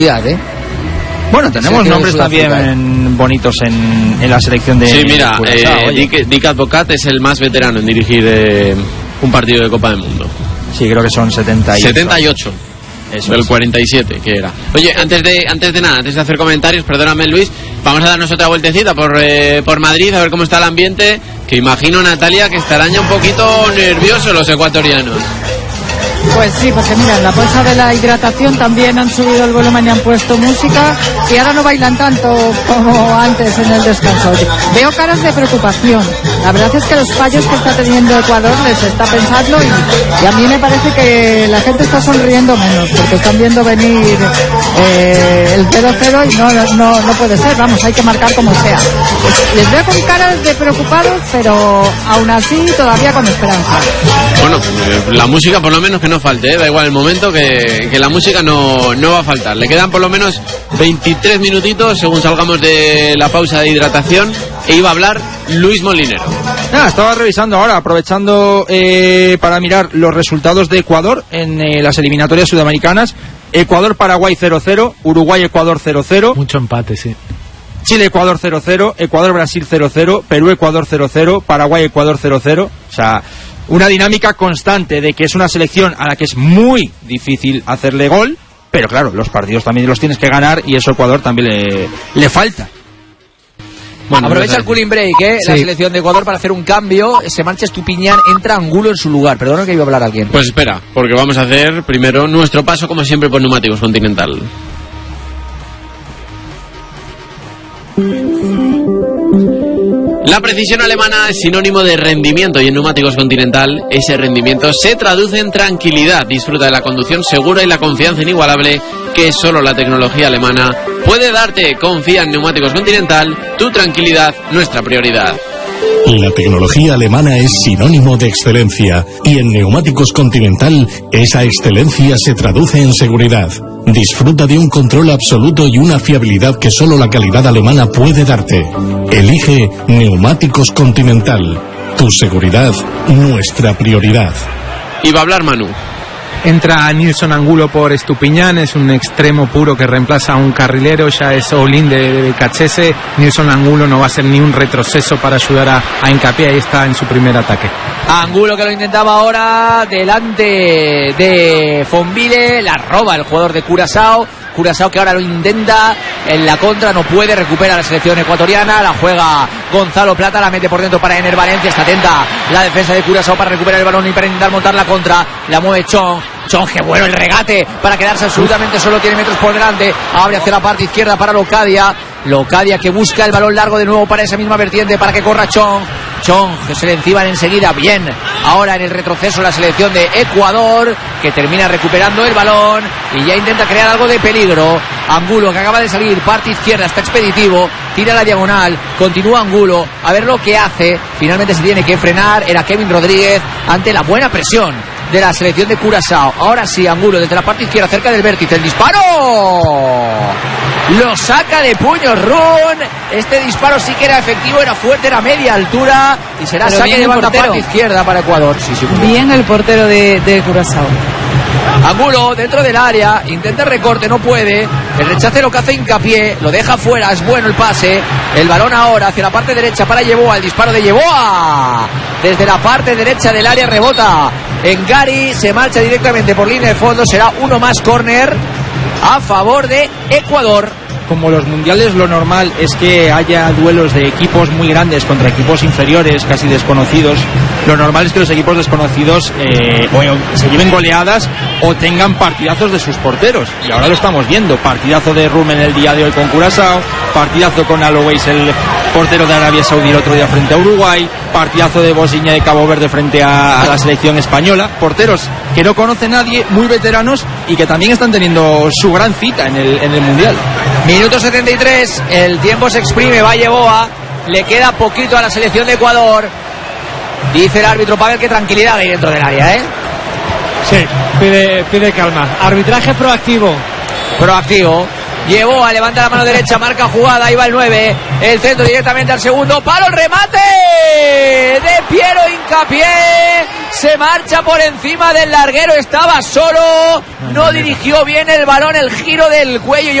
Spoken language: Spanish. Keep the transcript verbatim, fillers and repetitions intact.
¿eh? Bueno, tenemos nombres también en, bonitos en, en la selección de... Sí, mira, eh, Dick, Dick Advocat es el más veterano en dirigir eh, un partido de Copa del Mundo. Sí, creo que son setenta y ocho. setenta y ocho. Eso del es. cuarenta y siete, que era. Oye, antes de antes de nada, antes de hacer comentarios, perdóname Luis, vamos a darnos otra vueltecita por, eh, por Madrid, a ver cómo está el ambiente, que imagino, Natalia, que estarán ya un poquito nerviosos los ecuatorianos. Pues sí, porque mira, en la bolsa de la hidratación también han subido el volumen y han puesto música y ahora no bailan tanto como antes en el descanso. Veo caras de preocupación. La verdad es que los fallos que está teniendo Ecuador les está pensando y, y a mí me parece que la gente está sonriendo menos porque están viendo venir eh, el cero cero y no, no, no puede ser, vamos, hay que marcar como sea. Les veo con caras de preocupados, pero aún así todavía con esperanza. Bueno, eh, la música por lo menos que no falte, ¿eh? Da igual el momento que, que la música no, no va a faltar. Le quedan por lo menos veintitrés minutitos según salgamos de la pausa de hidratación e iba a hablar Luis Molinero. Nada, estaba revisando ahora, aprovechando eh, para mirar los resultados de Ecuador en eh, las eliminatorias sudamericanas. Ecuador-Paraguay cero cero, Uruguay-Ecuador cero cero. Mucho empate, sí. Chile-Ecuador cero cero, Ecuador-Brasil cero cero, Perú-Ecuador cero cero, Paraguay-Ecuador cero cero. O sea, una dinámica constante de que es una selección a la que es muy difícil hacerle gol, pero claro, los partidos también los tienes que ganar y eso a Ecuador también le, le falta. Bueno, aprovecha el cooling break, ¿eh? Sí. La selección de Ecuador para hacer un cambio. Se marcha Estupiñán, entra Angulo en su lugar. Perdona que iba a hablar alguien. Pues espera, porque vamos a hacer primero nuestro paso, como siempre, por Neumáticos Continental. La precisión alemana es sinónimo de rendimiento y en Neumáticos Continental ese rendimiento se traduce en tranquilidad. Disfruta de la conducción segura y la confianza inigualable que solo la tecnología alemana puede darte. Confía en Neumáticos Continental, tu tranquilidad, nuestra prioridad. La tecnología alemana es sinónimo de excelencia y en Neumáticos Continental esa excelencia se traduce en seguridad. Disfruta de un control absoluto y una fiabilidad que solo la calidad alemana puede darte. Elige Neumáticos Continental. Tu seguridad, nuestra prioridad. Y va a hablar Manu. Entra Nilson Angulo por Estupiñán, es un extremo puro que reemplaza a un carrilero, ya es all-in de, de Cachese. Nilson Angulo no va a ser ni un retroceso para ayudar a, a Hincapié, ahí está en su primer ataque. Angulo que lo intentaba ahora, delante de Fonville, la roba el jugador de Curazao. Curazao que ahora lo intenta en la contra, no puede, recupera la selección ecuatoriana, la juega Gonzalo Plata, la mete por dentro para Ener Valencia, está atenta la defensa de Curazao para recuperar el balón y para intentar montar la contra, la mueve Chong, Chong, que bueno el regate para quedarse absolutamente solo, tiene metros por delante, abre hacia la parte izquierda para Locadia, Locadia que busca el balón largo de nuevo para esa misma vertiente para que corra Chong, Chong que se le enciban enseguida, bien, ahora en el retroceso la selección de Ecuador que termina recuperando el balón y ya intenta crear algo de peligro. Angulo que acaba de salir, parte izquierda, está expeditivo, tira la diagonal, continúa Angulo, a ver lo que hace, finalmente se tiene que frenar, era Kevin Rodríguez ante la buena presión de la selección de Curazao. Ahora sí, Angulo desde la parte izquierda, cerca del vértice, el disparo lo saca de puño Run, este disparo sí que era efectivo, era fuerte, era media altura y será pero saque de banda parte izquierda para Ecuador. Sí, sí, bien el portero de, de Curazao. Angulo dentro del área, intenta el recorte, no puede, el rechace lo que hace Hincapié, lo deja fuera, es bueno el pase, el balón ahora hacia la parte derecha para Yeboa, el disparo de Yeboa, desde la parte derecha del área rebota en Gary, se marcha directamente por línea de fondo, será uno más córner a favor de Ecuador. Como los mundiales, lo normal es que haya duelos de equipos muy grandes contra equipos inferiores, casi desconocidos. Lo normal es que los equipos desconocidos eh, o se lleven goleadas o tengan partidazos de sus porteros. Y ahora lo estamos viendo. Partidazo de Rumen el día de hoy con Curazao, partidazo con Alois, el portero de Arabia Saudí, el otro día frente a Uruguay, partidazo de Bosnia de Cabo Verde frente a, a la selección española. Porteros que no conoce nadie, muy veteranos y que también están teniendo su gran cita en el, en el mundial. Minuto setenta y tres, el tiempo se exprime, va Yeboa, le queda poquito a la selección de Ecuador. Dice el árbitro Pavel que tranquilidad hay dentro del área, ¿eh? Sí, pide, pide calma. Arbitraje proactivo. Proactivo. llevó a levantar la mano derecha, marca jugada, ahí va el nueve, el centro directamente al segundo palo, el remate de Piero Hincapié, se marcha por encima del larguero, estaba solo, no dirigió bien el balón, el giro del cuello.